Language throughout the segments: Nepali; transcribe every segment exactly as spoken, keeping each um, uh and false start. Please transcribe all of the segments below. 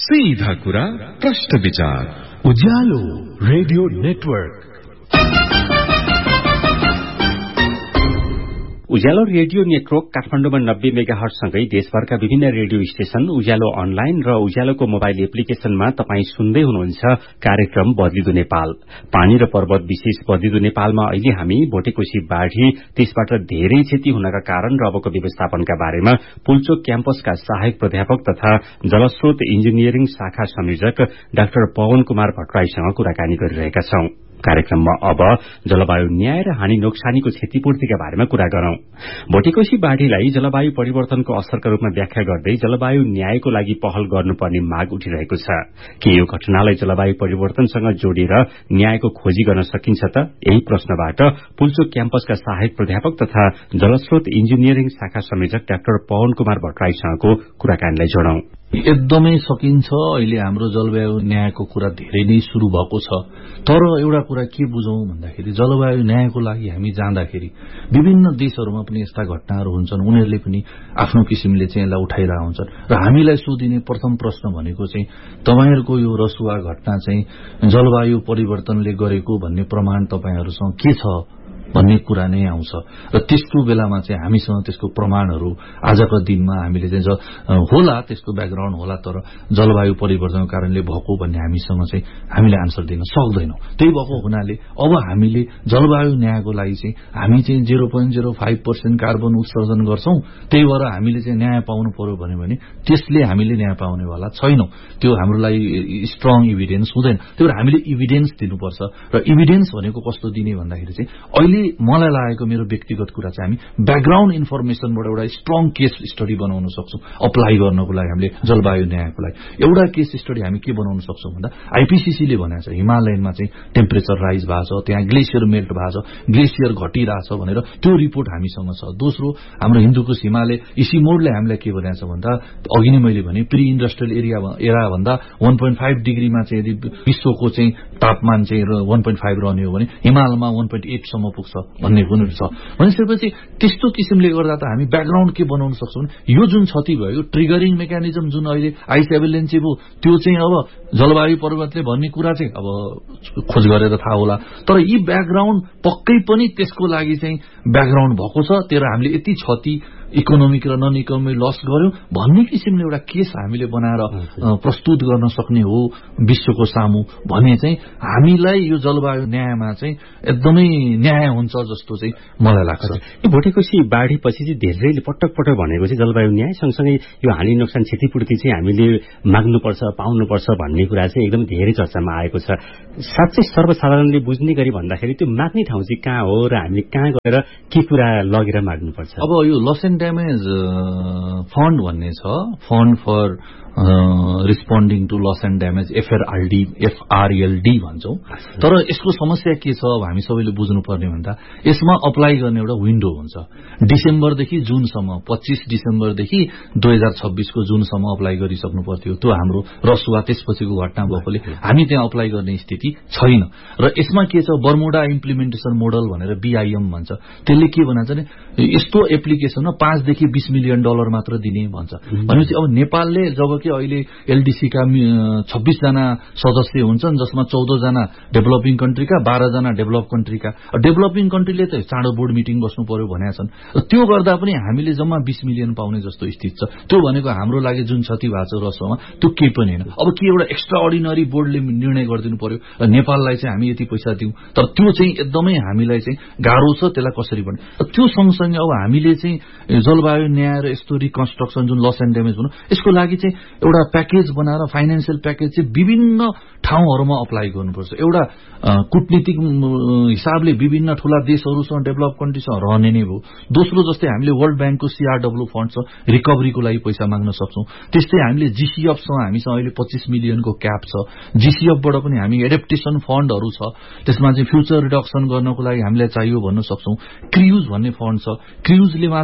सीधा कुरा प्रश्न विचार उज्यालो रेडियो नेटवर्क। उज्यालो रेडियो नेटवर्क काठमाडौँमा नब्बे मेगाहर्ज सँगै देशभरका विभिन्न रेडियो स्टेशन, उज्यालो अनलाइन र उज्यालोको मोबाइल एप्लिकेशनमा तपाईँ सुन्दै हुनुहुन्छ कार्यक्रम बदलिदो नेपाल। पानी र पर्वत विशेष बदलिदो नेपालमा अहिले हामी भोटेकोशी बाढ़ी, त्यसबाट धेरै क्षति हुनका कारण र अबको व्यवस्थापनका बारेमा पुल्चोक क्याम्पसका सहायक प्राध्यापक तथा जलस्रोत इन्जिनियरिङ शाखा संयोजक डाक्टर पवन कुमार भट्टराईसँग कुराकानी गरिरहेका छौं। कार्यक्रममा अब जलवायु न्याय र हानि नोक्सानीको क्षतिपूर्तिका बारेमा कुरा गरौं। भोटेकोशी बाढ़ीलाई जलवायु परिवर्तनको असरका रूपमा व्याख्या गर्दै जलवायु न्यायको लागि पहल गर्नुपर्ने माग उठिरहेको छ। के यो घटनालाई जलवायु परिवर्तनसँग जोडेर न्यायको खोजी गर्न सकिन्छ त? यही प्रश्नबाट पुल्चोक क्याम्पसका सहायक प्राध्यापक तथा जलस्रोत इन्जिनियरिङ शाखा संयोजक डाक्टर पवन कुमार भट्टराईसँगको कुराकानीलाई जोडौं। एकदमै सकिन्छ। अहिले हाम्रो जलवायु न्यायको कुरा धेरै नै शुरू भएको छ। तर एउटा कुरा के बुझौं भन्दाखेरि जलवायु न्यायको लागि हामी जाँदाखेरि विभिन्न देशहरूमा पनि यस्ता घटनाहरू हुन्छन्, उनीहरूले पनि आफ्नो किसिमले चाहिँ यसलाई उठाइरहेका हुन्छन् र हामीलाई सोधिने प्रथम प्रश्न भनेको चाहिँ तपाईहरुको यो रसुवा घटना चाहिँ जलवायु परिवर्तनले गरेको भन्ने प्रमाण तपाईहरुसँग के छ भन्ने कुरा नै आउँछ र त्यस्तो बेलामा चाहिँ हामीसँग त्यसको प्रमाणहरू आजको दिनमा हामीले चाहिँ होला, त्यसको ब्याकग्राउन्ड होला, तर जलवायु परिवर्तनको कारणले भएको भन्ने हामीसँग चाहिँ हामीले आन्सर दिन सक्दैनौं। त्यही भएको हुनाले अब हामीले जलवायु न्यायको लागि चाहिँ हामी चाहिँ zero point zero five percent carbon उत्सर्जन गर्छौं, त्यही भएर हामीले चाहिँ न्याय पाउनु पर्यो भन्यो भने त्यसले हामीले न्याय पाउनेवाला छैनौं। त्यो हाम्रो लागि स्ट्रङ इभिडेन्स हुँदैन। त्यही भएर हामीले इभिडेन्स दिनुपर्छ र इभिडेन्स भनेको कस्तो दिने भन्दाखेरि चाहिँ अहिले मलाई लागेको मेरो व्यक्तिगत कुरा चाहिँ हामी ब्याकग्राउन्ड इन्फर्मेसनबाट एउटा स्ट्रङ केस स्टडी बनाउन सक्छौं अप्लाई गर्नको लागि। हामीले जलवायु न्यायको लागि एउटा केस स्टडी हामी के बनाउन सक्छौं भन्दा आइपीसीसीले भनेको छ हिमालयनमा चाहिँ टेम्परेचर राइज भएको छ, त्यहाँ ग्लेसियर मेल्ट भएको छ, ग्लेसियर घटिरहेछ भनेर त्यो रिपोर्ट हामीसँग छ। दोस्रो, हाम्रो हिन्दुकुश हिमालय इसिमोडले हामीलाई के भनेको छ भन्दा अघि नै मैले भने प्री इन्डस्ट्रियल एरिया एरा भन्दा वन पोइन्ट फाइभ डिग्रीमा चाहिँ यदि विश्वको चाहिँ तापमान चाहिँ वन पोइन्ट फाइभ रहने हो भने हिमालयमा वन पोइन्ट एट सम्म पुग्छ भन्ने पनि छ। भनिसकेपछि त्यस्तो किसिमले गर्दा त हामी ब्याकग्राउन्ड के बनाउन सक्छौं भने यो जुन क्षति भयो, यो ट्रिगरिङ मेकानिजम जुन अहिले आइस एभेलेन्सी भयो, त्यो चाहिँ अब जलवायु परिवर्तनले भन्ने कुरा चाहिँ अब खोज गरेर थाहा होला। तर यी ब्याकग्राउन्ड पक्कै पनि त्यसको लागि चाहिँ ब्याकग्राउन्ड भएको छ, तर हामीले यति क्षति इकोनोमिक र नन इकोनोमिक लस गर्यौं भन्ने किसिमले एउटा केस हामीले बनाएर प्रस्तुत गर्न सक्ने हो विश्वको सामु भने चाहिँ हामीलाई यो जलवायु न्यायमा चाहिँ एकदमै न्याय हुन्छ जस्तो चाहिँ मलाई लाग्छ। यो भोटेकोशी बाढ़ीपछि चाहिँ धेरैले पटक पटक भनेको चाहिँ जलवायु न्याय सँगसँगै यो हानि नोक्सान क्षतिपूर्ति चाहिँ हामीले माग्नुपर्छ, पाउनुपर्छ भन्ने कुरा चाहिँ एकदम धेरै चर्चामा आएको छ। साँच्चै सर्वसाधारणले बुझ्ने गरी भन्दाखेरि त्यो माग्ने ठाउँ चाहिँ कहाँ हो र हामीले कहाँ गएर के कुरा लगेर माग्नुपर्छ? अब यो लस एन्ड ड्यामेज फन्ड भन्ने छ, fund for रिस्पोन्डिङ to loss and damage, एफआरएलडी एफआरएलडी भन्छौं। तर यसको समस्या के छ अब हामी सबैले बुझ्नुपर्ने भन्दा यसमा अप्लाई गर्ने एउटा विन्डो हुन्छ डिसेम्बरदेखि जुनसम्म, पच्चीस डिसेम्बरदेखि दुई हजार छब्बीसको जुनसम्म अप्लाई गरिसक्नु पर्थ्यो। त्यो हाम्रो रसुवा त्यसपछिको घटना भएकोले हामी त्यहाँ अप्लाई गर्ने स्थिति छैन। र यसमा के छ, बर्मुडा इम्प्लिमेन्टेसन मोडल भनेर बीआईएम भन्छ, त्यसले के भन्छ भने यस्तो एप्लिकेसनमा पाँचदेखि बीस मिलियन डलर मात्र दिने भन्छ। भनेपछि अब नेपालले जब कि अहिले एलडीसी का छब्बीस जना सदस्य हुन्छन् जसमा चौध जना डेभलपिङ कन्ट्रीका, बाह्र जना डेभलप कन्ट्रीका। डेभलपिङ कन्ट्रीले त चाँडो बोर्ड मिटिङ बस्नु पर्यो भनेका छन्। त्यो गर्दा पनि हामीले जम्मा बीस मिलियन पाउने जस्तो स्थिति छ। त्यो भनेको हाम्रो लागि जुन क्षति भएको छ रसोमा त्यो केही पनि होइन। अब के एउटा एक्स्ट्रा अर्डिनरी बोर्डले निर्णय गरिदिनु पर्यो र नेपाललाई चाहिँ हामी यति पैसा दिउँ, तर त्यो चाहिँ एकदमै हामीलाई चाहिँ गाह्रो छ, त्यसलाई कसरी पनि। त्यो सँगसँगै अब हामीले चाहिँ जलवायु न्याय र यस्तो रिकन्स्ट्रक्सन जुन लस एन्ड ड्यामेज भनौँ यसको लागि चाहिँ एउटा प्याकेज बनाएर फाइनेन्सियल प्याकेज चाहिँ विभिन्न ठाउँहरूमा अप्लाई गर्नुपर्छ। एउटा कूटनीतिक हिसाबले विभिन्न ठूला देशहरूसँग डेभलप कन्ट्रीसँग रहने नै भयो। दोस्रो, जस्तै हामीले वर्ल्ड ब्याङ्कको सीआरडब्ल्यू फन्ड छ, रिकभरीको लागि पैसा माग्न सक्छौं। त्यस्तै हामीले जीसीएफसँग हामीसँग अहिले पच्चीस मिलियनको क्याप छ। जीसीएफबाट पनि हामी एडेप्टेसन फन्डहरू छ, त्यसमा चाहिँ फ्युचर रिडक्सन गर्नको लागि हामीलाई चाहियो भन्न सक्छौं। क्रियुज भन्ने फन्ड छ, क्रियुजलेमा चाहिँ हामी मलाई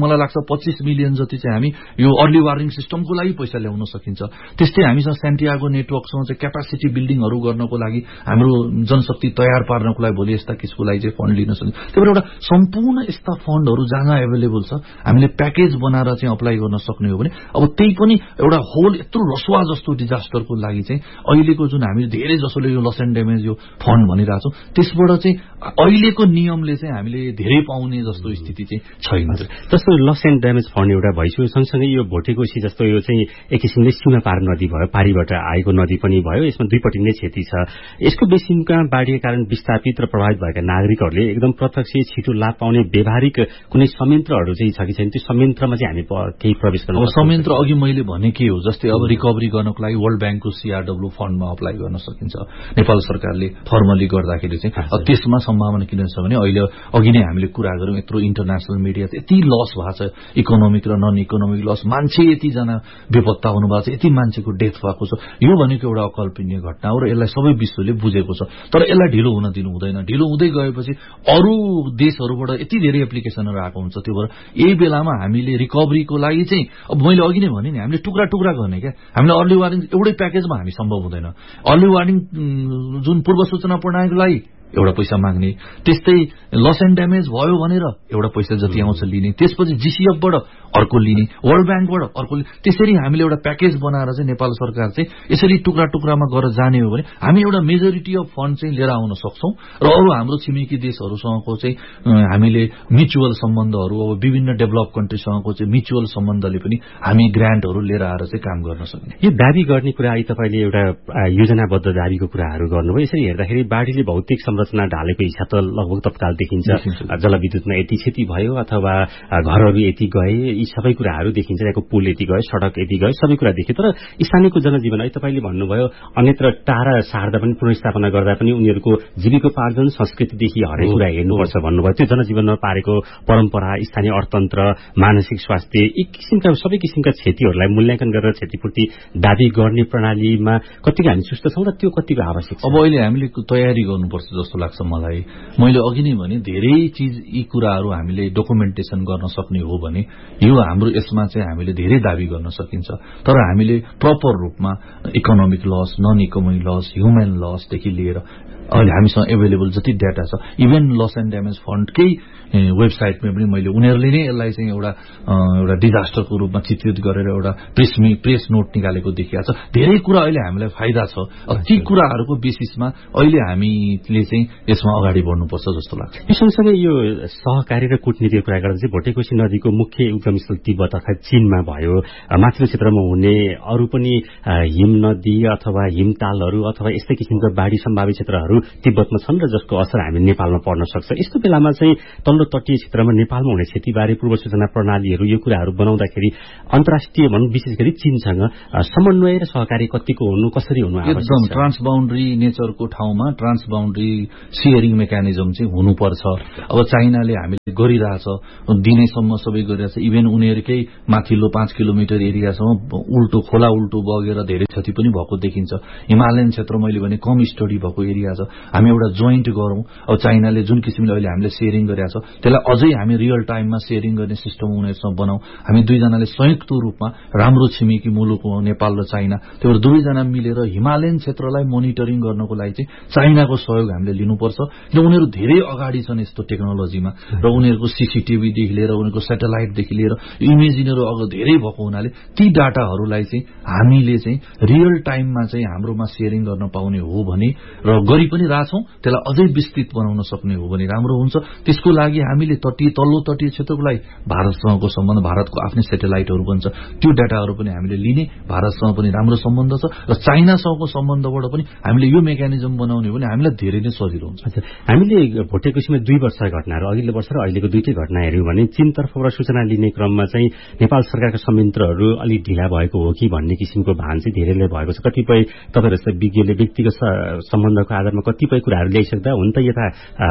मलाई लाग्छ पच्चीस मिलियन जति चाहिँ हामी यो अर्ली वार्निङ सिस्टमको लागि पैसा ल्याउन सकिन्छ। त्यस्तै हामीसँग सेन्टियागो नेटवर्कसँग चाहिँ क्यापासिटी बिल्डिङहरू गर्नको लागि हाम्रो जनशक्ति तयार पार्नको लागि भोलि यस्ता किसिमको लागि चाहिँ फन्ड लिन सकिन्छ। त्यही भएर एउटा सम्पूर्ण यस्ता फन्डहरू जहाँ जहाँ एभाइलेबल छ हामीले प्याकेज बनाएर चाहिँ अप्लाई गर्न सक्ने हो भने अब त्यही पनि एउटा होल यत्रो रसुवा जस्तो डिजास्टरको लागि चाहिँ अहिलेको जुन हामी धेरै जसोले यो लस एन्ड ड्यामेज यो फन्ड भनिरहेको छौँ त्यसबाट चाहिँ अहिलेको नियमले चाहिँ हामीले धेरै पाउने जस्तो स्थिति चाहिँ छैन। जस्तो लस एन्ड ड्यामेज फन्ड एउटा भइसक्यो, सँगसँगै यो भोटेकोसी जस्तो यो चाहिँ एक किसिमले सीमा पार नदी भयो, पारीबाट आएको नदी पनि भयो, यसमा दुईपट्टि नै क्षति छ। यसको बेसिनमा बाढीका कारण विस्थापित र प्रभावित भएका नागरिकहरूले एकदम प्रत्यक्ष छिटो लाभ पाउने व्यावहारिक कुनै संयन्त्रहरू चाहिँ छ कि छैन? त्यो संयन्त्रमा चाहिँ हामी केही प्रवेश गर्न सक्छौँ? संयन्त्र अघि मैले भने के हो, जस्तै अब रिकभरी गर्नको लागि वर्ल्ड ब्याङ्कको सीआरडब्ल्यू फन्डमा अप्लाई गर्न सकिन्छ नेपाल सरकारले फर्मली गर्दाखेरि चाहिँ। त्यसमा सम्भावना किन छ भने अहिले अघि नै हामीले कुरा गऱ्यौँ यत्रो इन्टरनेसनल मिडिया यति लस भएको छ, इकोनोमिक र नन इकोनोमिक लस, मान्छे यतिजना बेपत्ता हुनुभएको छ, यति मान्छेको डेथ भएको छ। यो भनेको एउटा अकल्पनीय घटना हो र यसलाई सबै विश्वले बुझेको छ। तर यसलाई ढिलो हुन दिनु हुँदैन। ढिलो हुँदै गएपछि अरू देशहरूबाट यति धेरै एप्लिकेसनहरू आएको हुन्छ। त्यो भएर यही बेलामा हामीले रिकभरीको लागि चाहिँ अब मैले अघि नै भने नि हामीले टुक्रा टुक्रा गर्ने क्या, हामीले अर्ली वार्निङ एउटै प्याकेजमा हामी सम्भव हुँदैन। अर्ली वार्निङ जुन पूर्व सूचना प्रणालीको लागि एउटा पैसा माग्ने, त्यस्तै लस एन्ड ड्यामेज भयो भनेर एउटा पैसा जति आउँछ लिने, त्यसपछि जीसीएफबाट अर्को लिने, वर्ल्ड ब्याङ्कबाट अर्को लिने, त्यसरी हामीले एउटा प्याकेज बनाएर चाहिँ नेपाल सरकार चाहिँ यसरी टुक्रा टुक्रामा गरेर जाने हो भने हामी एउटा मेजोरिटी अफ फन्ड चाहिँ लिएर आउन सक्छौं र अरू हाम्रो छिमेकी देशहरूसँगको चाहिँ हामीले म्युचुअल सम्बन्धहरू, अब विभिन्न डेभलप कन्ट्रीसँगको चाहिँ म्युचुअल सम्बन्धले पनि हामी ग्रान्टहरू लिएर आएर चाहिँ काम गर्न सक्ने। यो दाबी गर्ने कुरा अहिले तपाईँले एउटा योजनाबद्ध दाबीको कुराहरू गर्नुभयो। यसरी हेर्दाखेरि बाढीले भौतिक संरचना ढालेको हिसाब त लगभग तत्काल देखिन्छ। जलविद्युतमा यति क्षति भयो अथवा घरहरू यति गए, यी सबै कुराहरू देखिन्छ। यहाँको पुल यति गयो, सड़क यति गयो, सबै कुरा देखियो। तर स्थानीयको जनजीवन अहिले तपाईँले भन्नुभयो अन्यत्र टाढा सार्दा पनि पुनर्स्थापना गर्दा पनि उनीहरूको जीविकोपार्जन संस्कृतिदेखि हरेक कुरा हेर्नुपर्छ भन्नुभयो। त्यो जनजीवनमा पारेको परम्परा, स्थानीय अर्थतन्त्र, मानसिक स्वास्थ्य, यी किसिमका सबै किसिमका क्षतिहरूलाई मूल्याङ्कन गरेर क्षतिपूर्ति दाबी गर्ने प्रणालीमा कतिको हामी सुस्त छौँ र त्यो कतिको आवश्यक छ? अब अहिले हामीले तयारी गर्नुपर्छ जस्तो लाग्छ मलाई। मैले अघि नै भने धेरै चीज यी कुराहरू हामीले डकुमेन्टेसन गर्न सक्ने हो भने यो हाम्रो यसमा चाहिँ हामीले धेरै दाबी गर्न सकिन्छ। तर हामीले प्रपर रूपमा economic loss, non economic loss, human लसदेखि लिएर अहिले हामीसँग एभाइलेबल जति डाटा छ, इभन लस एन्ड ड्यामेज फन्डकै वेबसाइटमा पनि मैले उनीहरूले नै यसलाई चाहिँ एउटा एउटा डिजास्टरको रूपमा चित्रित गरेर एउटा प्रेस प्रेस नोट निकालेको देखिएको छ। धेरै कुरा अहिले हामीलाई फाइदा छ। ती कुराहरूको बेसिसमा अहिले हामीले चाहिँ यसमा अगाडि बढ्नुपर्छ जस्तो लाग्छ। यो सँगसँगै यो सहकारी र कूटनीतिको कुरा गर्दा चाहिँ भोटेकोशी नदीको मुख्य उद्गमस्थल तिब्बत अर्थात चीनमा भयो, माथिल्लो क्षेत्रमा हुने अरू पनि हिम नदी अथवा हिमतालहरू अथवा यस्तै किसिमका बाढी सम्भावित क्षेत्रहरू तिब्बतमा छन् र जसको असर हामी नेपालमा पर्न सक्छ। यस्तो बेलामा चाहिँ तल्लो तटीय क्षेत्रमा नेपालमा हुने क्षतिबारे पूर्व सूचना प्रणालीहरू, यो कुराहरू बनाउँदाखेरि अन्तर्राष्ट्रिय भनौँ विशेष गरी चीनसँग समन्वय र सहकारी कतिको हुनु, कसरी हुनु आवश्यक एकदम छ? ट्रान्स बाउन्ड्री नेचरको ठाउँमा ट्रान्स बाउन्ड्री सियरिङ मेकानिजम चाहिँ हुनुपर्छ। अब चाइनाले हामीले गरिरहेछ, दिनैसम्म सबै गरिरहेछ। इभेन उनीहरूकै माथिल्लो पाँच किलोमिटर एरियासम्म उल्टो खोला उल्टो बगेर धेरै क्षति पनि भएको देखिन्छ। हिमालयन क्षेत्र मैले भने कम स्टडी भएको एरिया छ। हामी एउटा जोइन्ट गरौँ। अब चाइनाले जुन किसिमले अहिले हामीले सेयरिङ गरिरहेछ त्यसलाई अझै हामी रियल टाइममा सेयरिङ गर्ने सिस्टम उनीहरूसँग बनाऊ। हामी दुईजनाले संयुक्त रूपमा राम्रो छिमेकी मुलुक हो नेपाल र चाइना, त्यो भएर दुवैजना मिलेर हिमालयन क्षेत्रलाई मोनिटरिङ गर्नको लागि चाहिँ चाइनाको सहयोग हामीले लिनुपर्छ। र उनीहरू धेरै अगाडि छन् यस्तो टेक्नोलोजीमा र उनीहरूको सीसीटीभीदेखि लिएर उनीहरूको सेटेलाइटदेखि लिएर इमेजिनहरू अघि धेरै भएको हुनाले ती डाटाहरूलाई चाहिँ हामीले चाहिँ रियल टाइममा चाहिँ हाम्रोमा सेयरिङ गर्न पाउने हो भने र गरि पनि रहेछौँ, त्यसलाई अझै विस्तृत बनाउन सक्ने हो भने राम्रो हुन्छ। त्यसको लागि हामीले तटीय तल्लो तटीय क्षेत्रको लागि भारतसँगको सम्बन्ध, भारतको आफ्नै सेटेलाइटहरू पनि छ, त्यो डाटाहरू पनि हामीले लिने, भारतसँग पनि राम्रो सम्बन्ध छ र चाइनासँगको सम्बन्धबाट पनि हामीले यो मेकानिजम बनाउने हो भने हामीलाई धेरै नै सजिलो हुन्छ। हामीले भोटेकोशीमा दुई वर्षका घटनाहरू, अघिल्लो वर्ष र अहिलेको दुईटै घटना हेऱ्यौँ भने चीनतर्फबाट सूचना लिने क्रममा चाहिँ नेपाल सरकारका संयन्त्रहरू अलिक ढिला भएको हो कि भन्ने किसिमको भान चाहिँ धेरैले भएको छ। कतिपय तपाईँहरू जस्तै विज्ञले व्यक्तिगत सम्बन्धको आधारमा कतिपय कुराहरू ल्याइसक्दा हुन त यता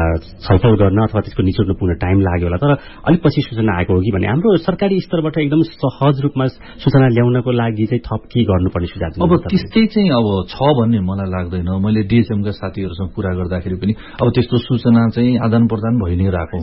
छलफल गर्न अथवा त्यसको निचोड्न पुग्न टाइम लाग्यो होला, तर अलिक पछि सूचना आएको हो कि भने हाम्रो सरकारी स्तरबाट एकदम सहज रूपमा सूचना ल्याउनको लागि चाहिँ थप के गर्नुपर्ने सुझाव? अब त्यस्तै चाहिँ अब छ भन्ने मलाई लाग्दैन। मैले डिएचएमका साथीहरूसँग कुरा गर्दाखेरि पनि अब त्यस्तो सूचना चाहिँ आदान प्रदान भइ नै रहेको हुन्छ।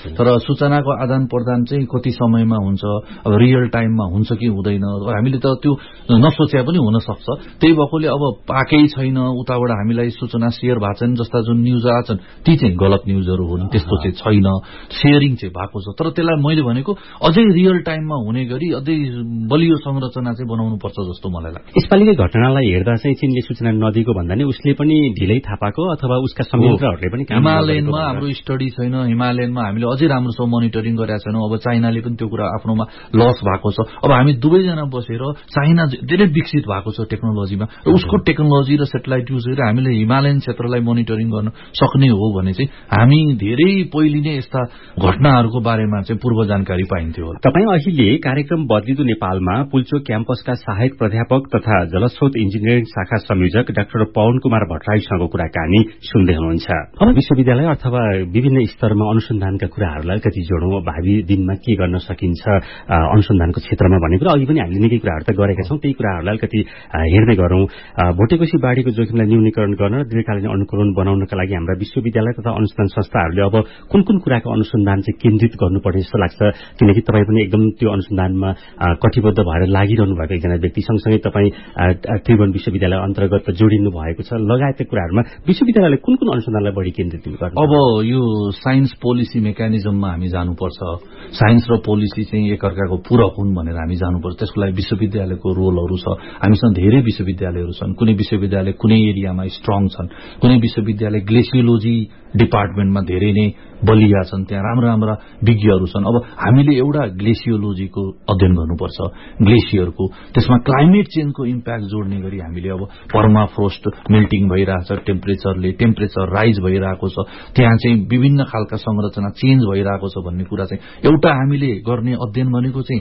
तर सूचनाको आदान प्रदान चाहिँ कति समयमा हुन्छ, अब रियल टाइममा हुन्छ कि हुँदैन, हामीले त त्यो नसोचे पनि हुन सक्छ। त्यही भएकोले अब पाकै छैन, उताबाट हामीलाई सूचना सेयर भएको छैन, जस्ता जुन न्यूज आएको छन् ती चाहिँ गलत न्यूजहरू हुन्, त्यस्तो चाहिँ छैन, सेयरिङ चाहिँ भएको छ। तर त्यसलाई मैले भनेको अझै रियल टाइममा हुने गरी अझै बलियो संरचना चाहिँ बनाउनु पर्छ जस्तो मलाई लाग्छ। यसपालिकै घटनालाई हेर्दा चाहिँ चीनले सूचना नदिएको भन्दा नि उसले पनि ढिलै थाहा पाएको अथवा उसका संयन्त्रहरूले पनि हिमालयनमा हाम्रो स्टडी छैन, हिमालयनमा हामीले अझै राम्रोसँग मोनिटरिङ गरेका छैनौँ। अब चाइनाले पनि त्यो कुरा आफ्नोमा लस भएको छ। अब हामी दुवैजना बसेर चाइना धेरै विकसित भएको छ टेक्नोलोजीमा, र उसको टेक्नोलोजी र सेटेलाइट युज गरेर हामीले हिमालयन क्षेत्रलाई मोनिटरिङ गर्न सक्ने हो भने चाहिँ हामी धेरै पहिले नै यस्ता घटनाहरूको बारेमा चाहिँ पूर्व जानकारी पाइन्थ्यो होला। तपाईँ अहिले कार्यक्रम बदलिदो नेपालमा पुल्चोक क्याम्पसका सहायक प्राध्यापक तथा जलस्रोत इन्जिनियरिङ शाखा संयोजक डाक्टर पवन कुमार भट्टराईसँगको कुराकानी सुन्दै हुनुहुन्छ। अब विश्वविद्यालय अथवा विभिन्न स्तरमा अनुसन्धानका कुराहरूलाई कति जोडौँ, भावी दिनमा के गर्न सकिन्छ अनुसन्धानको क्षेत्रमा भन्ने कुरा अघि पनि हामीले निकै कुराहरू त गरेका छौँ। त्यही कुराहरूलाई अलिकति हेर्ने गरौँ। भोटेकोशी बाढीको जोखिमलाई न्यूनीकरण गर्न र दीर्घकालीन अनुकूलन बनाउनका लागि हाम्रा विश्वविद्यालय तथा अनुसन्धान संस्थाहरूले अब कुन कुन कुराको अनुसन्धान चाहिँ केन्द्रित गर्नुपर्ने जस्तो लाग्छ? किनकि तपाईँ पनि एकदम त्यो अनुसन्धानमा कटिबद्ध भएर लागिरहनु भएको एकजना व्यक्ति, सँगसँगै तपाईँ त्रिभुवन विश्वविद्यालय अन्तर्गत जोडिनु भएको छ लगायतका कुराहरूमा विश्वविद्यालयले कुन कुन अनुसन्धानलाई बढी केन्द्रित गर्नु? अब यो साइन्स पोलिसी मेकानिजममा हामी जानुपर्छ। साइन्स र पोलिसी चाहिँ एकअर्काको पूरक हुन् भनेर हामी जानुपर्छ। त्यसको लागि विश्वविद्यालयको रोलहरू छ। हामीसँग धेरै विश्वविद्यालयहरू छन्। कुनै विश्वविद्यालय कुनै एरियामा स्ट्रङ छन्, कुनै विश्वविद्यालय ग्लेसियोलोजी डिपार्टमेन्टमा धेरै नै बलिया छन्, त्यहाँ राम्रा राम्रा विज्ञहरू छन्। अब हामीले एउटा ग्लेसियोलोजीको अध्ययन गर्नुपर्छ, ग्लेसियरको, त्यसमा क्लाइमेट चेन्जको इम्प्याक्ट जोड्ने गरी हामीले अब पर्माफ्रोस्ट मेल्टिङ भइरहेछ, टेम्परेचरले टेम्परेचर राइज भइरहेको छ, त्यहाँ चाहिँ विभिन्न खालका संरचना चेन्ज भइरहेको छ भन्ने कुरा चाहिँ एउटा हामीले गर्ने अध्ययन भनेको चाहिँ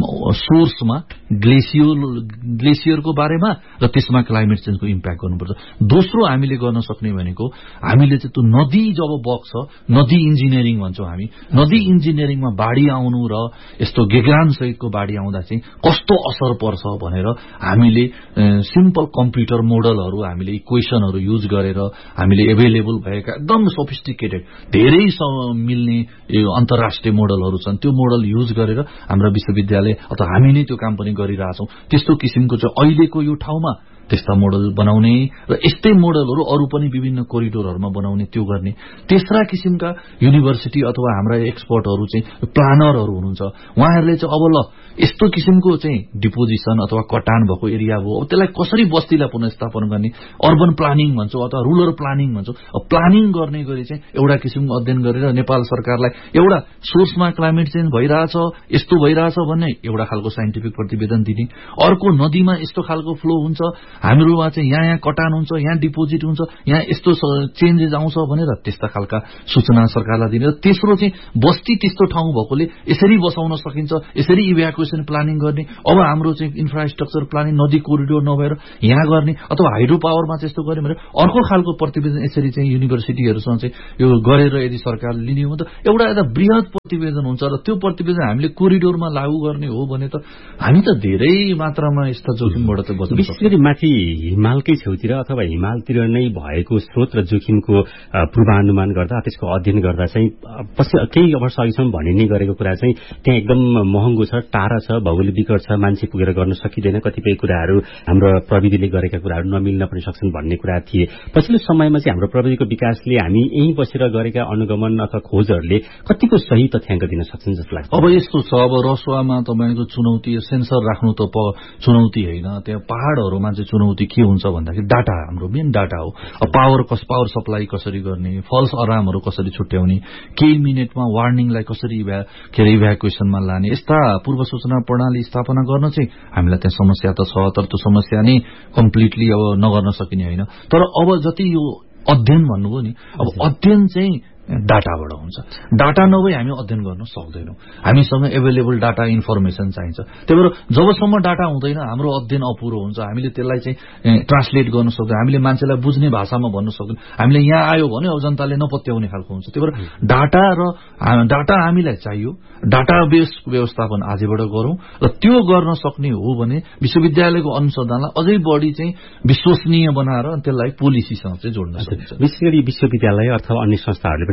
सोर्समा ग्लेसियो ग्लेसियरको बारेमा र त्यसमा क्लाइमेट चेन्जको इम्प्याक्ट गर्नुपर्छ। दोस्रो हामीले गर्न सक्ने भनेको हामीले चाहिँ त्यो नदी जब बग्छ, नदी इन्जिनियरिङ भन्छौँ हामी, नदी इन्जिनियरिङमा बाढी आउनु र यस्तो गेग्रान सहितको बाढी आउँदा चाहिँ कस्तो असर पर्छ भनेर हामीले सिम्पल कम्प्युटर मोडलहरू, हामीले इक्वेसनहरू युज गरेर हामीले एभाइलेबल भएका एकदम सोफिस्टिकेटेड धेरै मिल्ने अन्तर्राष्ट्रिय मोडलहरू छन्, त्यो मोडल युज गरेर हाम्रा विश्वविद्यालय अथवा हामी नै त्यो काम पनि गरिरहेछौँ। त्यस्तो किसिमको चाहिँ अहिलेको यो ठाउँमा त्यस्ता मोडल बनाउने र यस्तै मोडलहरू अरू पनि विभिन्न कोरिडोरहरूमा बनाउने, त्यो गर्ने। तेस्रा किसिमका युनिभर्सिटी अथवा हाम्रा एक्सपर्टहरू चाहिँ प्लानरहरू हुनुहुन्छ, उहाँहरूले चाहिँ अब ल यस्तो किसिमको चाहिँ डिपोजिसन अथवा कटान भएको एरिया हो, अब त्यसलाई कसरी बस्तीलाई पुनर्स्थापन गर्ने, अर्बन प्लानिङ भन्छौँ अथवा रुरल प्लानिङ भन्छौँ। अब प्लानिङ गर्ने गरी चाहिँ एउटा किसिमको अध्ययन गरेर नेपाल सरकारलाई एउटा सोर्समा क्लाइमेट चेन्ज भइरहेछ, यस्तो भइरहेछ भन्ने एउटा खालको साइन्टिफिक प्रतिवेदन दिने, अर्को नदीमा यस्तो खालको फ्लो हुन्छ, हामीहरूमा चाहिँ यहाँ यहाँ कटान हुन्छ, यहाँ डिपोजिट हुन्छ, यहाँ यस्तो चेन्जेस आउँछ भनेर त्यस्ता खालका सूचना सरकारलाई दिने। र तेस्रो चाहिँ बस्ती त्यस्तो ठाउँ भएकोले यसरी बसाउन सकिन्छ, यसरी इभ्याकुएसन प्लानिङ गर्ने, अब हाम्रो चाहिँ इन्फ्रास्ट्रक्चर प्लानिङ नदी कोरिडोर नभएर यहाँ गर्ने अथवा हाइड्रो पावरमा त्यस्तो गर्ने भनेर अर्को खालको प्रतिवेदन यसरी चाहिँ युनिभर्सिटीहरूसँग चाहिँ यो गरेर यदि सरकारले लिने हो भने त एउटा एउटा वृहत प्रतिवेदन हुन्छ। र त्यो प्रतिवेदन हामीले कोरिडोरमा लागू गर्ने हो भने त हामी त धेरै मात्रामा यस्ता जोखिमबाट त बच्न सक्छौँ। माथि हिमालकै छेउतिर अथवा हिमालतिर नै भएको स्रोत र जोखिमको पूर्वानुमान गर्दा त्यसको अध्ययन गर्दा चाहिँ केही वर्ष अघिसम्म भनि नै गरेको कुरा चाहिँ त्यहाँ एकदम महँगो छ, टाढा छ, भौगोलिक विकट छ, मान्छे पुगेर गर्न सकिँदैन, कतिपय कुराहरू हाम्रो प्रविधिले गरेका कुराहरू नमिल्न पनि सक्छन् भन्ने कुरा थिए। पछिल्लो समयमा चाहिँ हाम्रो प्रविधिको विकासले हामी यहीँ बसेर गरेका अनुगमन अथवा खोजहरूले कतिको सही तथ्याङ्क दिन सक्छन् जस्तो लाग्छ? अब यस्तो छ, अब रसुवामा तपाईँको चुनौती सेन्सर राख्नु त चुनौती होइन, त्यहाँ पहाड़हरूमा चाहिँ चुनौती के हुन्छ भन्दाखेरि डाटा, हाम्रो मेन डाटा हो। अब पावर कस पावर सप्लाई कसरी गर्ने, फल्स अलार्महरू कसरी छुट्याउने, केही मिनटमा वार्निङलाई कसरी के अरे इभ्याकुएसनमा लाने, यस्ता पूर्व सूचना प्रणाली स्थापना गर्न चाहिँ हामीलाई त्यहाँ समस्या त छ। तर त्यो समस्या नै कम्प्लिटली अब नगर्न सकिने होइन। तर अब जति यो अध्ययन भन्नुभयो नि, अब अध्ययन चाहिँ डाटाबाट हुन्छ। डाटा नभए हामी अध्ययन गर्न सक्दैनौँ, हामीसँग एभाइलेबल डाटा इन्फर्मेसन चाहिन्छ। त्यही भएर जबसम्म डाटा हुँदैन हाम्रो अध्ययन अपुरो हुन्छ, हामीले त्यसलाई चाहिँ ट्रान्सलेट गर्न सक्दैन, हामीले मान्छेलाई बुझ्ने भाषामा भन्न सक्दैन, हामीले यहाँ आयो भने अब जनताले नपत्याउने खालको हुन्छ। त्यही भएर डाटा र डाटा हामीलाई चाहियो, डाटाबेस व्यवस्थापन आजबाट गरौँ र त्यो गर्न सक्ने हो भने विश्वविद्यालयको अनुसन्धानलाई अझै बढी चाहिँ विश्वसनीय बनाएर त्यसलाई पोलिसीसँग चाहिँ जोड्न सकिन्छ। विशेष गरी विश्वविद्यालय अथवा अन्य संस्थाहरूले पनि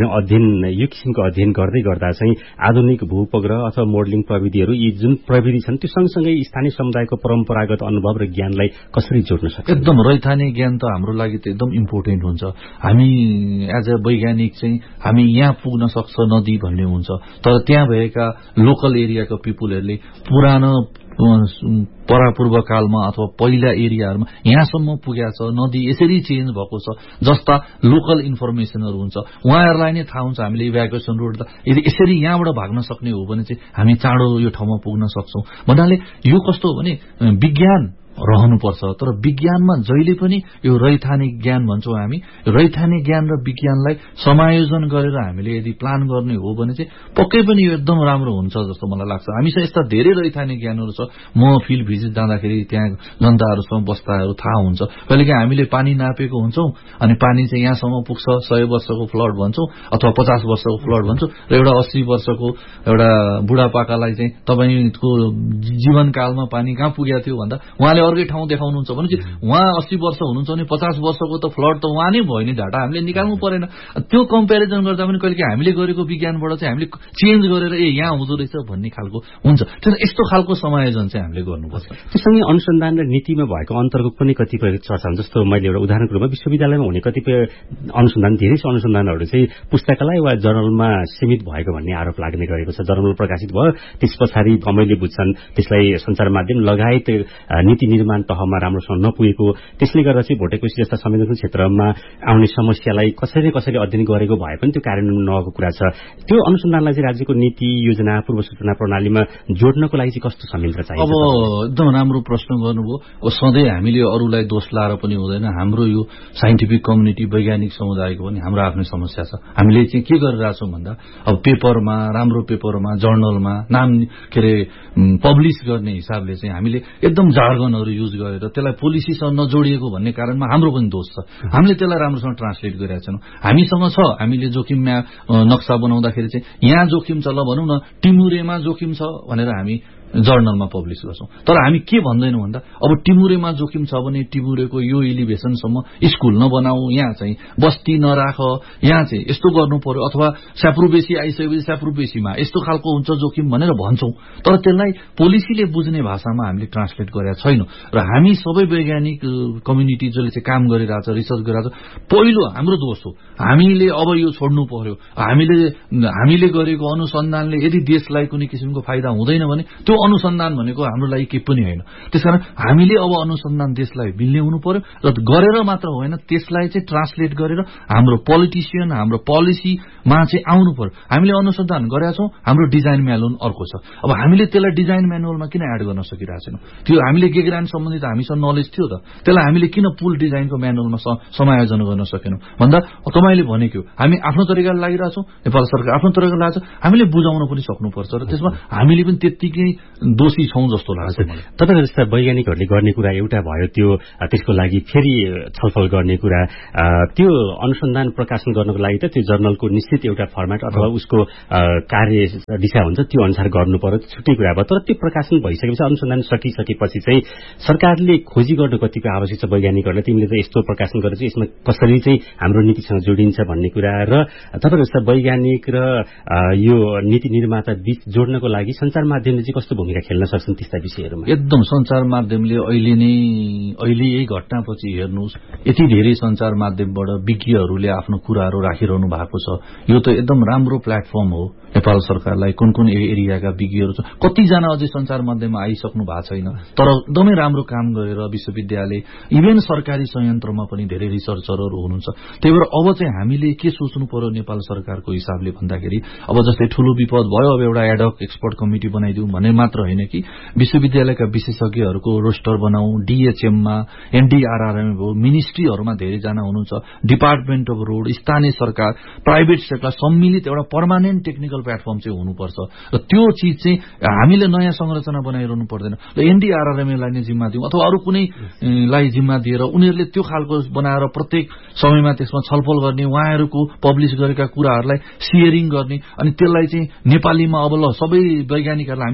अध्ययन यो किसिमको अध्ययन गर्दै गर्दा चाहिँ आधुनिक भूउपग्रह अथवा मोडलिङ प्रविधिहरू यी जुन प्रविधि छन् त्यो सँगसँगै स्थानीय समुदायको परम्परागत अनुभव र ज्ञानलाई कसरी जोड्न सक्छ? एकदम रैथाने ज्ञान त हाम्रो लागि त एकदम इम्पोर्टेन्ट हुन्छ। हामी एज अ वैज्ञानिक चाहिँ हामी यहाँ पुग्न सक्छ नदी भन्ने हुन्छ, तर त्यहाँ भएका लोकल एरियाका पिपुलहरूले पुरानो परापूर्व कालमा अथवा पहिला एरियाहरूमा यहाँसम्म पुगेको छ, नदी यसरी चेन्ज भएको छ जस्ता लोकल इन्फर्मेसनहरू हुन्छ, उहाँहरूलाई नै थाहा हुन्छ हामीले इभ्याकुएसन रोड त यदि यसरी यहाँबाट भाग्न सक्ने हो भने चाहिँ हामी चाँडो यो ठाउँमा पुग्न सक्छौं भन्नाले यो कस्तो हो भने विज्ञान रहनुपर्छ, तर विज्ञानमा जहिले पनि यो रैथानिक ज्ञान भन्छौँ हामी, रैथानिक ज्ञान र विज्ञानलाई समायोजन गरेर हामीले यदि प्लान गर्ने हो भने चाहिँ पक्कै पनि यो एकदम राम्रो हुन्छ जस्तो मलाई लाग्छ। हामीसँग यस्ता धेरै रैथानिक ज्ञानहरू छ। म फिल्ड भिजिट जाँदाखेरि त्यहाँ जनताहरूसँग बस्दाहरू थाहा हुन्छ, कहिलेकाहीँ हामीले पानी नापेको हुन्छौँ अनि पानी चाहिँ यहाँसम्म पुग्छ, सय वर्षको फ्लड भन्छौँ अथवा पचास वर्षको फ्लड भन्छौँ र एउटा अस्सी वर्षको एउटा बुढापाकालाई चाहिँ तपाईँको जीवनकालमा पानी कहाँ पुगेको थियो भन्दा उहाँले अर्कै ठाउँ देखाउनुहुन्छ भनेपछि उहाँ अस्सी वर्ष हुनुहुन्छ भने पचास वर्षको त फ्लड त उहाँ नै भयो नि, डाटा हामीले निकाल्नु परेन। त्यो कम्पेरिजन गर्दा पनि कहिले हामीले गरेको विज्ञानबाट चाहिँ हामीले चेन्ज गरेर ए यहाँ हुँदो रहेछ भन्ने खालको हुन्छ। त्यसैले यस्तो खालको समायोजन चाहिँ हामीले गर्नुपर्छ। त्यससँगै अनुसन्धान र नीतिमा भएको अन्तरको पनि कतिपय चर्चा हुन्छ। जस्तो मैले एउटा उदाहरणको रूपमा विश्वविद्यालयमा हुने कतिपय अनुसन्धान धेरै अनुसन्धानहरू चाहिँ पुस्तकालय वा जर्नलमा सीमित भएको भन्ने आरोप लाग्ने गरेको छ। जर्नल प्रकाशित भयो, त्यस पछाडि कमैले बुझ्छन् त्यसलाई सञ्चार माध्यम लगायत नीति निर्माण तहमा राम्रोसँग नपुगेको, त्यसले गर्दा चाहिँ भोटेकोशी जस्ता संवेदनशील क्षेत्रमा आउने समस्यालाई कसैले कसैले अध्ययन गरेको भए पनि त्यो कार्यान्वयन नगएको कुरा छ। त्यो अनुसन्धानलाई चाहिँ राज्यको नीति योजना पूर्व सूचना प्रणालीमा जोड्नको लागि चाहिँ कस्तो संयन्त्र चाहिन्छ? अब एकदम राम्रो प्रश्न गर्नुभयो। अब सधैँ हामीले अरूलाई दोष लाएर पनि हुँदैन। हाम्रो यो साइन्टिफिक कम्युनिटी वैज्ञानिक समुदायको पनि हाम्रो आफ्नै समस्या छ। हामीले चाहिँ के गरिरहेछौँ भन्दा अब पेपरमा, राम्रो पेपरमा, जर्नलमा नाम के अरे पब्लिस गर्ने हिसाबले चाहिँ हामीले एकदम जार्गनहरू युज गरेर त्यसलाई पोलिसीसँग नजोडिएको भन्ने कारणमा हाम्रो पनि दोष छ। हामीले त्यसलाई राम्रोसँग ट्रान्सलेट गरेका छैनौँ। हामीसँग छ, हामीले जोखिम म्याप नक्सा बनाउँदाखेरि चाहिँ यहाँ जोखिम छ, ल भनौँ न टिमुरेमा जोखिम छ भनेर हामी जर्नलमा पब्लिस गर्छौं। तर हामी के भन्दैनौँ भन्दा अब टिमुरेमा जोखिम छ भने टिमुरेको यो इलिभेसनसम्म स्कुल नबनाऊ, यहाँ चाहिँ बस्ती नराख, यहाँ चाहिँ यस्तो गर्नु पर्यो, अथवा स्याप्रुबेसी आइसकेपछि स्याप्रुबेसीमा यस्तो खालको हुन्छ जोखिम भनेर भन्छौं। तर त्यसलाई पोलिसीले बुझ्ने भाषामा हामीले ट्रान्सलेट गरेका छैनौं। र हामी सबै वैज्ञानिक कम्युनिटी जसले चाहिँ काम गरिरहेछ, रिसर्च गरिरहेछ, पहिलो हाम्रो दोष हो। हामीले अब यो छोड्नु पर्यो। हामीले हामीले गरेको अनुसन्धानले यदि देशलाई कुनै किसिमको फाइदा हुँदैन भने त्यो अनुसन्धान भनेको हाम्रो लागि केही पनि होइन। त्यसकारण हामीले अब अनुसन्धान देशलाई मिल्ने हुनु पर्यो र गरेर मात्र होइन, त्यसलाई चाहिँ ट्रान्सलेट गरेर हाम्रो पोलिटिसियन, हाम्रो पोलिसीमा चाहिँ आउनु पर्यो। हामीले अनुसन्धान गरेका छौं, हाम्रो डिजाइन म्यानुअल अर्को छ। अब हामीले त्यसलाई डिजाइन म्यानुअलमा किन एड गर्न सकिरहेको छैनौँ? त्यो हामीले गेग्रान सम्बन्धित हामीसँग नलेज थियो त, त्यसलाई हामीले किन पुल डिजाइनको म्यानुअलमा समायोजन गर्न सकेनौँ भन्दा तपाईले भनेको हामी आफ्नो तरिकाले लागिरहेछौँ, नेपाल सरकार आफ्नो तरिकाले लाग्छ, हामीले बुझाउन पनि सक्नुपर्छ र त्यसमा हामीले पनि त्यत्तिकै दोषी छौं जस्तो लाग्छ मलाई। तपाईहरु जस्ता वैज्ञानिकहरूले गर्ने कुरा एउटा भयो, त्यो त्यसको लागि फेरि छलफल गर्ने कुरा, त्यो अनुसन्धान प्रकाशन गर्नको लागि त त्यो जर्नलको निश्चित एउटा फर्मेट अथवा उसको कार्य दिशा हुन्छ, त्यो अनुसार गर्नु पर्यो, छुट्टै कुरा भयो। तर त्यो प्रकाशन भइसकेपछि अनुसन्धान सकिसकेपछि चाहिँ सरकारले खोजी गर्नु कतिको आवश्यक छ वैज्ञानिकहरूलाई, तिमीले त यस्तो प्रकाशन गरेर चाहिँ यसमा कसरी चाहिँ हाम्रो नीतिसँग जोडिन्छ भन्ने कुरा, र तपाईहरु जस्ता वैज्ञानिक र यो नीति निर्माता बीच जोड्नको लागि सञ्चार माध्यमले चाहिँ कस्तो भूमिका खेल्न सक्छन् त्यस्ता विषयहरूमा? एकदम सञ्चार माध्यमले अहिले नै अहिले यही घटनापछि हेर्नुहोस्, यति धेरै सञ्चार माध्यमबाट विज्ञहरूले आफ्नो कुराहरू राखिरहनु भएको छ। यो त एकदम राम्रो प्लेटफर्म हो नेपाल सरकारलाई। कुन कुन एरियाका विज्ञहरू छ, कतिजना अझै सञ्चार माध्यममा आइसक्नु भएको छैन, तर एकदमै राम्रो काम गरेर विश्वविद्यालय इभेन सरकारी संयन्त्रमा पनि धेरै रिसर्चरहरू हुनुहुन्छ। त्यही भएर अब चाहिँ हामीले के सोच्नु पर्यो नेपाल सरकारको हिसाबले भन्दाखेरि, अब जस्तै ठूलो विपद भयो, अब एउटा एडहक एक्सपर्ट कमिटी बनाइदिउँ भन्ने मात्र होइन कि विश्वविद्यालयका विशेषज्ञहरूको रोस्टर बनाऊ, डीएचएममा, एनडीआरआरएम भयो, मिनिस्ट्रीहरूमा धेरैजना हुनुहुन्छ, डिपार्टमेन्ट अफ रोड, स्थानीय सरकार, प्राइभेट सेक्टर सम्मिलित एउटा पर्मानेन्ट टेक्निकल प्लेटफर्म चाहिँ हुनुपर्छ। र त्यो चिज चाहिँ हामीले नयाँ संरचना बनाइरहनु पर्दैन। र एनडीआरआरएमलाई नै जिम्मा दिउँ अथवा अरू कुनैलाई जिम्मा दिएर उनीहरूले त्यो खालको बनाएर प्रत्येक समयमा त्यसमा छलफल गर्ने, उहाँहरूको पब्लिस गरेका कुराहरूलाई सेयरिङ गर्ने, अनि त्यसलाई चाहिँ नेपालीमा अब ल सबै वैज्ञानिकहरूलाई हामी के भन्ने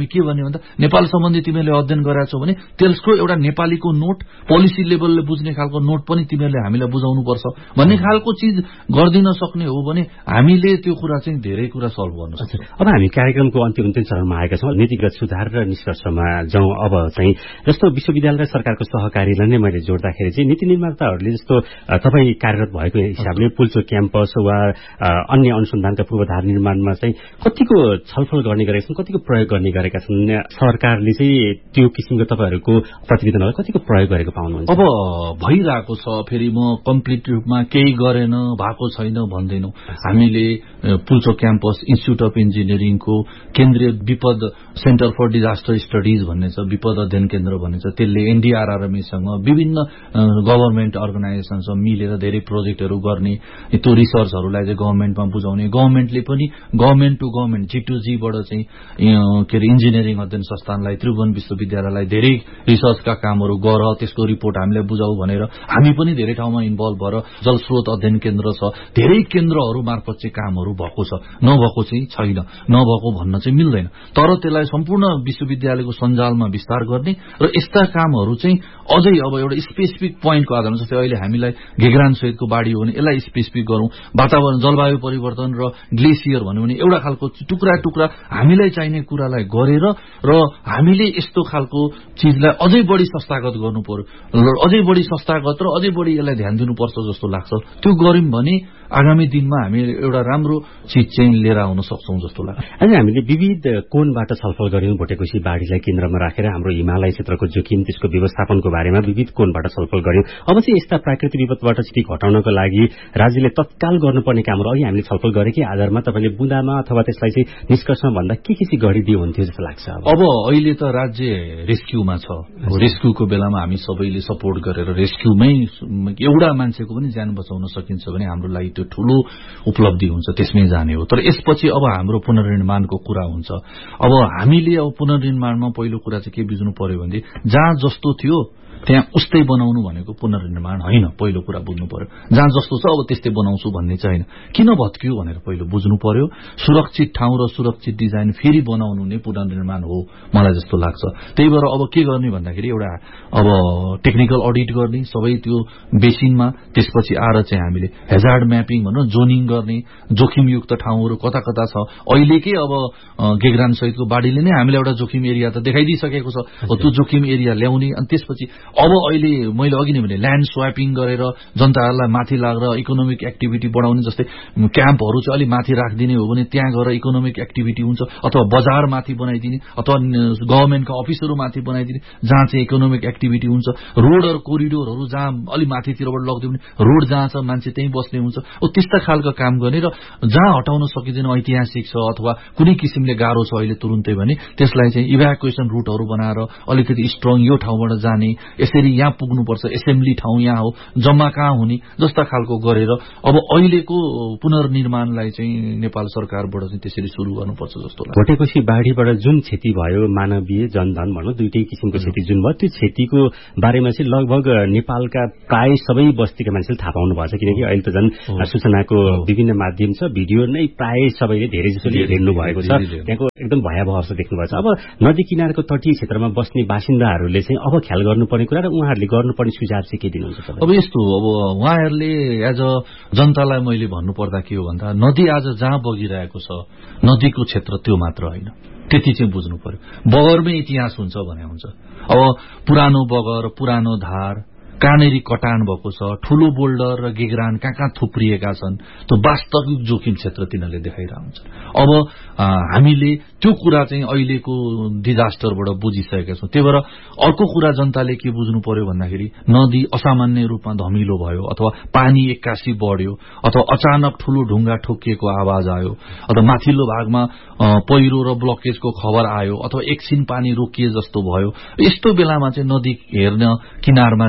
बुझ्ने भन्दा नेपाल सम्बन्धी तिमीहरूले अध्ययन गरेका छौ भने त्यसको एउटा नेपालीको नोट पोलिसी लेभलले बुझ्ने खालको नोट पनि तिमीहरूले हामीलाई बुझाउनु पर्छ भन्ने खालको चिज गर्दिन सक्ने हो भने हामीले त्यो कुरा चाहिँ धेरै कुरा सल्भ गर्न सक्छौँ। अब हामी कार्यक्रमको अन्तिम अन्तिम चरणमा आएका छौँ। नीतिगत सुधार र निष्कर्षमा जाउँ। अब चाहिँ जस्तो विश्वविद्यालय र सरकारको सहकारीलाई नै मैले जोड्दाखेरि चाहिँ नीति निर्माताहरूले जस्तो तपाईँ कार्यरत भएको हिसाबले पुल्चोक क्याम्पस वा अन्य अनुसन्धानका पूर्वाधार निर्माणमा चाहिँ कतिको छलफल गर्ने गरेका छन्, कतिको प्रयोग गर्ने गरेका छन्? सरकारले चाहिँ त्यो किसिमको तपाईँहरूको प्रतिवेदनलाई कतिको प्रयोग गरेको पाउनुहुन्छ? अब भइरहेको छ। फेरि म कम्प्लिट रूपमा केही गरेन भएको छैन भन्दैनौ। हामीले पुल्चोक क्याम्पस इन्स्टिच्युट अफ इन्जिनियरिङको केन्द्रीय विपद सेन्टर फर डिजास्टर स्टडिज भन्ने छ, विपद अध्ययन केन्द्र भन्ने छ, त्यसले एनडीआरआरएमसँग विभिन्न गभर्मेन्ट अर्गनाइजेसनसँग मिलेर धेरै प्रोजेक्टहरू गर्ने, त्यो रिसर्चहरूलाई चाहिँ गभर्मेन्टमा बुझाउने, गभर्मेन्टले पनि government to government G two जीबाट चाहिँ के अरे इन्जिनियरिङ अध्ययन संस्थानलाई त्रिभुवन विश्वविद्यालयलाई धेरै रिसर्चका कामहरू गर, त्यसको रिपोर्ट हामीले बुझाउ भनेर हामी पनि धेरै ठाउँमा इन्भल्भ भएर जलस्रोत अध्ययन केन्द्र छ, धेरै केन्द्रहरू मार्फत चाहिँ कामहरू भएको छ। नभएको चाहिँ छैन, नभएको भन्न चाहिँ मिल्दैन। तर त्यसलाई सम्पूर्ण विश्वविद्यालयको सञ्जालमा विस्तार गर्ने र यस्ता कामहरू चाहिँ अझै अब एउटा स्पेसिफिक पोइन्टको आधारमा, जस्तै अहिले हामीलाई घेग्रान सहितको बाढी हो भने यसलाई स्पेसिफिक गरौँ, वातावरण जलवायु परिवर्तन र ग्लेसियर भन्यो भने एउटा खालको टुक्रा टुक्रा हामीलाई चाहिने कुरालाई गरेर र हामीले यस्तो खालको चिजलाई अझै बढी संस्थागत गर्नु पर्यो, अझै बढी संस्थागत र अझै बढी यसलाई ध्यान दिनुपर्छ जस्तो लाग्छ। त्यो गर्यौं भने आगामी दिनमा हामी एउटा राम्रो चिज चाहिँ लिएर आउन सक्छौं जस्तो लाग्छ। आज हामीले विविध कोणबाट छलफल गर्यौं। भोटेकोशी बाढीलाई केन्द्रमा राखेर हाम्रो हिमालय क्षेत्रको जोखिम, त्यसको व्यवस्थापनको बारेमा विविध कोणबाट छलफल गर्यौं। अब चाहिँ यस्ता प्राकृतिक विपदबाट क्षति घटाउनको लागि राज्यले तत्काल गर्नुपर्ने कामहरू अघि हामीले छलफल गरेकै आधारमा तपाईँले बुँदामा अथवा त्यसलाई चाहिँ निष्कर्षमा भन्दा के के चाहिँ गरिदियो हुन्थ्यो जस्तो लाग्छ? अब अहिले त राज्य रेस्क्युमा छ। रेस्क्युको बेलामा हामी सबैले सपोर्ट गरेर रेस्क्युमै एउटा मान्छेको पनि ज्यान बचाउन सकिन्छ भने हाम्रो लागि त्यो ठूलो उपलब्धि हुन्छ, त्यसमै जाने हो। तर यसपछि अब हाम्रो पुनर्निर्माणको कुरा हुन्छ। अब हामीले अब पुनर्निर्माणमा पहिलो कुरा चाहिँ के बुझ्नु पर्यो भने जहाँ जस्तो थियो त्यहाँ उस्तै बनाउनु भनेको पुनर्निर्माण होइन। पहिलो कुरा बुझ्नु पर्यो, जहाँ जस्तो छ अब त्यस्तै बनाउँछु भन्ने चाहिँ होइन। किन भत्कियो भनेर पहिलो बुझ्नु पर्यो। सुरक्षित ठाउँ र सुरक्षित डिजाइन फेरि बनाउनु नै पुनर्निर्माण हो मलाई जस्तो लाग्छ। त्यही भएर अब के गर्ने भन्दाखेरि एउटा अब टेक्निकल अडिट गर्ने सबै त्यो बेसिनमा, त्यसपछि आएर चाहिँ हामीले हेजार्ड म्यापिङ भनेर जोनिङ गर्ने, जोखिमयुक्त ठाउँहरू कता कता छ। अहिलेकै अब गेग्रान सहितको बाढीले नै हामीलाई एउटा जोखिम एरिया त देखाइदिइसकेको छ। त्यो जोखिम एरिया ल्याउने, अनि त्यसपछि अब अहिले मैले अघि नै भने ल्यान्ड स्वापिङ गरेर जनताहरूलाई माथि लागेर इकोनोमिक एक्टिभिटी बढाउने, जस्तै क्याम्पहरू चाहिँ अलिक माथि राखिदिने हो भने त्यहाँ गएर इकोनोमिक एक्टिभिटी हुन्छ, अथवा बजार माथि बनाइदिने, अथवा गभर्मेन्टका अफिसहरू माथि बनाइदिने जहाँ चाहिँ इकोनोमिक एक्टिभिटी हुन्छ। रोडहरू कोरिडोरहरू जहाँ अलिक माथितिरबाट लगिदियो भने रोड जहाँ छ मान्छे त्यहीँ बस्ने हुन्छ। ओ त्यस्ता खालको काम गर्ने र जहाँ हटाउन सकिँदैन ऐतिहासिक छ अथवा कुनै किसिमले गाह्रो छ अहिले तुरुन्तै भने त्यसलाई चाहिँ इभ्याकुएसन रुटहरू बनाएर अलिकति स्ट्रङ यो ठाउँबाट जाने, यसरी यहाँ पुग्नुपर्छ, एसेम्ब्ली ठाउँ यहाँ हो, जम्मा कहाँ हुने जस्ता खालको गरेर अब अहिलेको पुनर्निर्माणलाई चाहिँ नेपाल सरकारबाट चाहिँ त्यसरी सुरु गर्नुपर्छ जस्तो लाग्छ। भोटेकोशी बाढीबाट जुन क्षति भयो, मानवीय जनधन भनौँ दुईटै किसिमको क्षति जुन भयो, त्यो क्षतिको बारेमा चाहिँ लगभग नेपालका प्राय सबै बस्तीका मान्छेले थाहा पाउनु भएको छ। किनकि अहिले त झन् सूचनाको विभिन्न माध्यम छ, भिडियो नै प्राय सबैले धेरै जसोले हेर्नु भएको छ। त्यहाँको एकदम भयावह अवस्था देख्नु भएको छ। अब नदी किनारको तटीय क्षेत्रमा बस्ने बासिन्दाहरूले चाहिँ अब ख्याल गर्नुपर्ने कुरा र उहाँहरूले गर्नुपर्ने सुझाव चाहिँ के दिनुहुन्छ? अब यस्तो, अब उहाँहरूले एज अ जनतालाई मैले भन्नुपर्दा के हो भन्दा नदी आज जहाँ बगिरहेको छ नदीको क्षेत्र त्यो मात्र होइन, त्यति चाहिँ बुझ्नु पर्यो। बगरमै इतिहास हुन्छ भने हुन्छ। अब पुरानो बगर, पुरानो धार, कहाँनेरि कटान भएको छ, ठूलो बोल्डर र गेग्रान कहाँ कहाँ थुप्रिएका छन्, त्यो वास्तविक जोखिम क्षेत्र तिनीहरूले देखाइरहेको हुन्छ। अब हामीले त्यो कुरा चाहिँ अहिलेको डिजास्टरबाट बुझिसकेका छौँ। त्यही भएर अर्को कुरा जनताले के बुझ्नु पर्यो भन्दाखेरि नदी असामान्य रूपमा धमिलो भयो अथवा पानी एक्कासी बढ्यो अथवा अचानक ठूलो ढुङ्गा ठोकिएको आवाज आयो अथवा माथिल्लो भागमा पहिरो र ब्लकेजको खबर आयो अथवा एकछिन पानी रोकिए जस्तो भयो, यस्तो बेलामा चाहिँ नदी हेर्न किनारमा जाने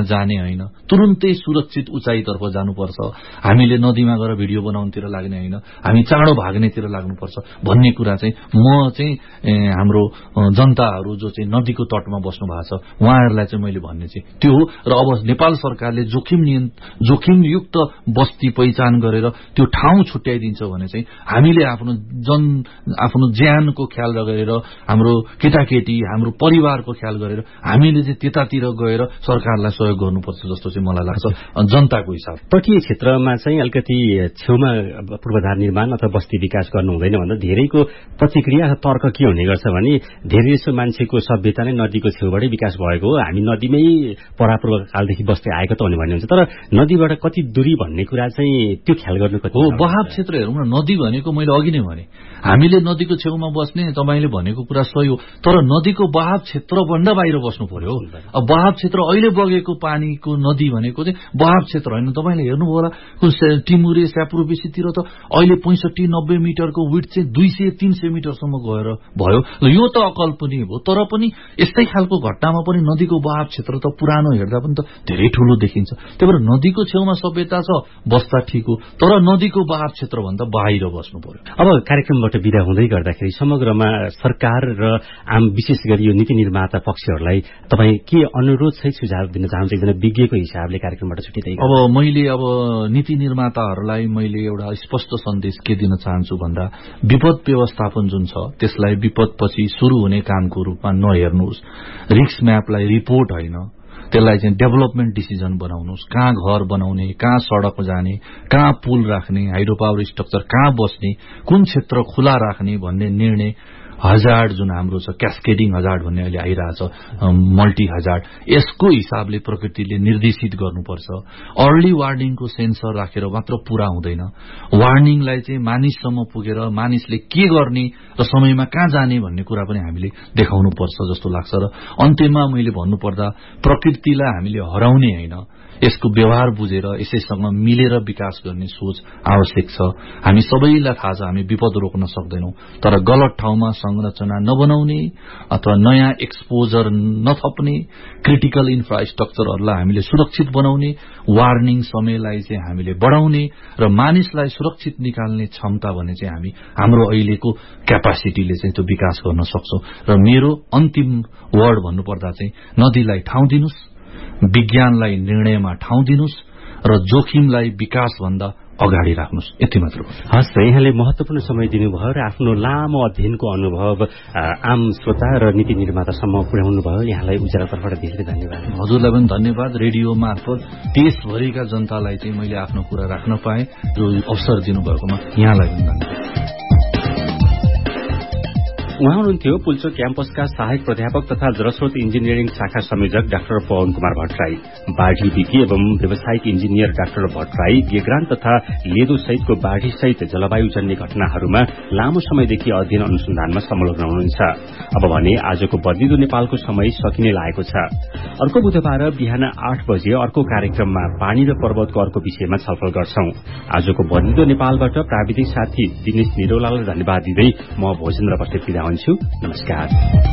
होइन, तुरुन्तै सुरक्षित उचाइतर्फ जानुपर्छ, हामीले नदीमा गएर भिडियो बनाउनतिर लाग्ने होइन, हामी चाँडो भाग्नेतिर लाग्नुपर्छ भन्ने कुरा चाहिँ म चाहिँ हाम्रो जनताहरू जो चाहिँ नदीको तटमा बस्नु भएको छ उहाँहरूलाई चाहिँ मैले भन्ने चाहिँ त्यो हो। र अब नेपाल सरकारले जोखिम जोखिमयुक्त बस्ती पहिचान गरेर त्यो ठाउँ छुट्याइदिन्छ भने चाहिँ हामीले आफ्नो जन आफ्नो ज्यानको ख्याल गरेर हाम्रो केटाकेटी हाम्रो परिवारको ख्याल गरेर हामीले चाहिँ त्यतातिर गएर सरकारलाई सहयोग गर्नुपर्छ जस्तो चाहिँ मलाई लाग्छ जनताको हिसाब। तटीय क्षेत्रमा चाहिँ अलिकति छेउमा पूर्वाधार निर्माण अथवा बस्ती विकास गर्नु हुँदैन भन्दा धेरैको प्रतिक्रिया तर्क के हुने गर्छ भने धेरै जसो मान्छेको सभ्यता नै नदीको छेउबाटै विकास भएको हो, हामी नदीमै परापूर्व कालदेखि बस्दै आएको त हुने भन्ने हुन्छ। तर नदीबाट कति दूरी भन्ने कुरा चाहिँ त्यो ख्याल गर्नु कति हो। बहाव क्षेत्र हेरौँ न, नदी भनेको मैले अघि नै भने हामीले नदीको छेउमा बस्ने तपाईँले भनेको कुरा सही हो, तर नदीको बहाव क्षेत्रभन्दा बाहिर बस्नु पर्यो। अब बहाव क्षेत्र अहिले बगेको पानीको नदी भनेको चाहिँ बहाव क्षेत्र होइन। तपाईँले हेर्नुभयो होला टिमुरे स्यापुरोबेसीतिर त अहिले पैंसठी नब्बे मिटरको विड्थ चाहिँ दुई सय तीन सय मिटरसम्म गएर भयो। यो त अकल्पनीय हो, तर पनि यस्तै खालको घटनामा पनि नदीको बहाव क्षेत्र त पुरानो हेर्दा पनि त धेरै ठूलो देखिन्छ। त्यही भएर नदीको छेउमा सभ्यता छ बस्दा ठिक हो, तर नदीको बहाव क्षेत्रभन्दा बाहिर बस्नु पर्यो। अब कार्यक्रमबाट बिदा हुँदै गर्दाखेरि समग्रमा सरकार र आम विशेष गरी यो नीति निर्माता पक्षहरूलाई तपाईँ के अनुरोध चाहिँ सुझाव दिन चाहन्छ एकजना विज्ञको हिसाबले कार्यक्रमबाट छुट्टिँदै? अब मैले अब नीति निर्माताहरूलाई मैले एउटा स्पष्ट सन्देश के दिन चाहन्छु भन्दा विपद व्यवस्थापन जुन छ त्यसलाई विपदपछि सुरु हुने कामको रूपमा नहेर्नुहोस्। रिस्क म्यापलाई रिपोर्ट होइन, त्यसलाई चाहिँ डेभलपमेन्ट डिसिजन बनाउनुहोस्। कहाँ घर बनाउने, कहाँ सड़क जाने, कहाँ पुल राख्ने, हाइड्रो पावर स्ट्रक्चर कहाँ बस्ने, कुन क्षेत्र खुला राख्ने भन्ने निर्णय हजार्ड जुन हाम्रो छ क्यास्केडिङ हजार्ड भन्ने अहिले आइरहेछ मल्टी हजार्ड, यसको हिसाबले प्रकृतिले निर्देशित गर्नुपर्छ। अर्ली वार्निङको सेन्सर राखेर मात्र पूरा हुँदैन, वार्निङलाई चाहिँ मानिससम्म पुगेर मानिसले के गर्ने र समयमा कहाँ जाने भन्ने कुरा पनि हामीले देखाउनुपर्छ जस्तो लाग्छ। र अन्त्यमा मैले भन्नुपर्दा प्रकृतिलाई हामीले हराउने होइन, यसको व्यवहार बुझेर यसैसँग मिलेर विकास गर्ने सोच आवश्यक छ। हामी सबैलाई थाहा छ हामी विपद रोक्न सक्दैनौं, तर गलत ठाउँमा संरचना नबनाउने अथवा नयाँ एक्सपोजर नथप्ने, क्रिटिकल इन्फ्रास्ट्रक्चरहरूलाई हामीले सुरक्षित बनाउने, वार्निङ समयलाई चाहिँ हामीले बढाउने र मानिसलाई सुरक्षित निकाल्ने क्षमता भने चाहिँ हामी हाम्रो अहिलेको क्यापासिटीले चाहिँ त्यो विकास गर्न सक्छौं। र मेरो अन्तिम वर्ड भन्नुपर्दा चाहिँ नदीलाई ठाउँ दिनुस्, विज्ञानलाई निर्णयमा ठाउँ दिनुस् र जोखिमलाई विकास भन्दा अगाडि राख्नुस्, यति मात्र। हस्, यहाँले महत्वपूर्ण समय दिनुभयो र आफ्नो लामो अध्ययनको अनुभव आम श्रोता र नीति निर्मातासम्म पुर्याउनु भयो। यहाँलाई उज्यालो तर्फबाट धेरै धन्यवाद। हजुरलाई पनि धन्यवाद। रेडियो मार्फत देशभरिका जनतालाई चाहिँ मैले आफ्नो कुरा राख्न पाएँ, जो अवसर दिनुभएकोमा यहाँलाई पनि धन्यवाद। उहाँ हुनुहुन्थ्यो पुल्चोक क्याम्पसका सहायक प्राध्यापक तथा जलस्रोत इन्जिनियरिङ शाखा संयोजक डाक्टर पवन कुमार भट्टराई, बाढ़ी विधि एवं व्यावसायिक इन्जिनियर डाक्टर भट्टराई गेग्रान तथा लेदो सहितको बाढ़ी सहित जलवायुजन्य घटनाहरूमा लामो समयदेखि अध्ययन अनुसन्धानमा संलग्न हुनुहुन्छ। अब भने आजको बदलिदो नेपालको समय सकिने लागेको छ। अर्को बुधबार बिहान आठ बजे अर्को कार्यक्रममा पानी र पर्वतको अर्को विषयमा छलफल गर्छौं। आजको बदलिदो नेपालबाट प्राविधिक साथी दिनेश निरौलालाई धन्यवाद दिँदै म भोजेन्द्र बस्नेत बिदा हुन्छु। नमस्कार।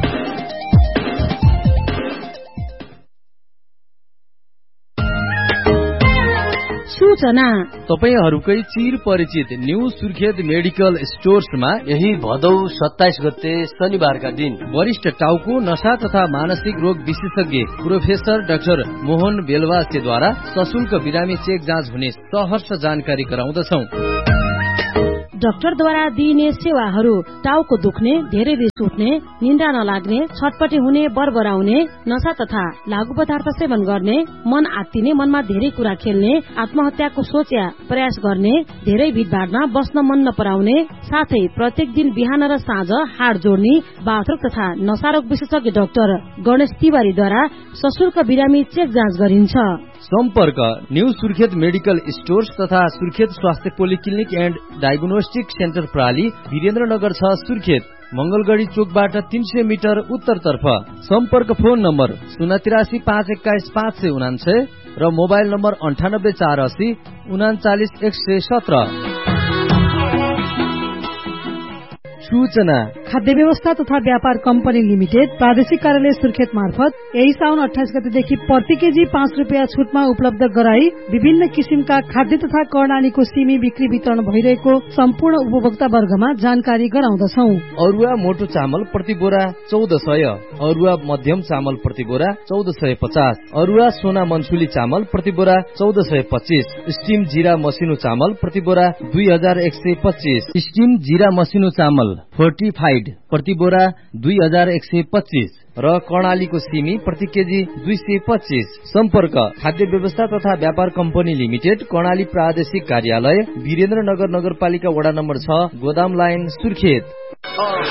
सूचना तपाईहरूकै चिर परिचित न्यू सुर्खेत मेडिकल स्टोर्समा यही भदौ सत्ताइस गते शनिबारका दिन वरिष्ठ टाउको नशा तथा मानसिक रोग विशेषज्ञ प्रोफेसर डाक्टर मोहन बेलवासेद्वारा सशुल्क बिरामी चेक जाँच हुने सहर्ष जानकारी गराउँदछौ। डाक्टरद्वारा दिइने सेवाहरू टाउको दुख्ने, धेरै रिस उठ्ने, निन्द्रा नलाग्ने, छटपटी हुने, बरबराउने, नशा तथा लागू पदार्थ सेवन गर्ने, मन आत्तिने, मनमा धेरै कुरा खेल्ने, आत्महत्याको सोच या प्रयास गर्ने, धेरै भिडभाडमा बस्न मन नपराउने, साथै प्रत्येक दिन बिहान र साँझ हाड जोड्ने, बाथरुम तथा नशारोग विशेषज्ञ डाक्टर गणेश तिवारीद्वारा सशुल्क बिरामी चेक जाँच गरिन्छ। सम्पर्क न्यू सुर्खेत मेडिकल स्टोर्स तथा सुर्खेत स्वास्थ्य polyclinic and diagnostic centre प्राली, Birendranagar छ सुर्खेत, मंगलगढ़ी चोकबाट तीन सय मिटर उत्तरतर्फ। सम्पर्क फोन नम्बर शून्य तिरासी पाँच एक्काइस पाँच सय उनान्सय र मोबाइल नम्बर अन्ठानब्बे चार अस्सी उनाचालिस एक सय सत्र। सूचना खाद्य व्यवस्था तथा व्यापार कम्पनी लिमिटेड प्रादेशिक कार्यालय सुर्खेत मार्फत यही साउन अठाइस गतेदेखि प्रति केजी पाँच रुपियाँ छुटमा उपलब्ध गराई विभिन्न किसिमका खाद्य तथा कर्णालीको सिमी बिक्री वितरण भइरहेको सम्पूर्ण उपभोक्ता वर्गमा जानकारी गराउँदछौ। अरुवा मोटो चामल प्रति बोरा चौध सय, अरुवा मध्यम चामल प्रति बोरा चौध सय पचास, अरुवा सोना मनसुली चामल प्रति बोरा चौध सय पच्चीस, स्टिम जीरा मसिनो चामल प्रति बोरा दुई हजार एक सय पच्चीस, स्टिम जीरा मसिनो चामल फोर्टिफाइड प्रति बोरा दुई हजार एक सय पच्चीस र कर्णालीको सिमी प्रति केजी दुई सय पच्चीस। सम्पर्क खाद्य व्यवस्था तथा व्यापार कम्पनी लिमिटेड, कर्णाली प्रादेशिक कार्यालय, वीरेन्द्रनगर नगरपालिका वडा नम्बर छ, गोदाम लाइन, सुर्खेत।